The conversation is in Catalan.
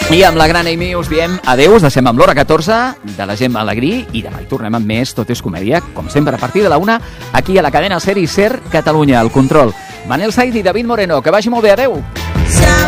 I amb la gran Amy us diem adeu, us deixem amb l'hora 14 de la Gemma Alegrí i demà hi tornem amb més Tot és comèdia, com sempre a partir de la 1, aquí a la cadena SER i SER Catalunya, al control. Manel Said i David Moreno, que vagi molt bé, adeu!